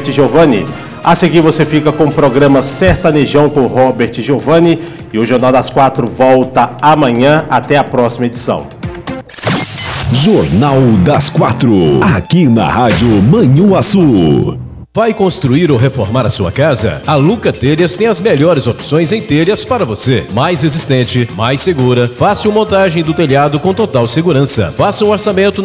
Giovanni. A seguir você fica com o programa Sertanejão com Robert Giovanni e o Jornal das 4 volta amanhã. Até a próxima edição. Jornal das 4, aqui na Rádio Manhuaçu. Vai construir ou reformar a sua casa? A Luca Telhas tem as melhores opções em telhas para você. Mais resistente, mais segura, fácil montagem do telhado com total segurança. Faça um orçamento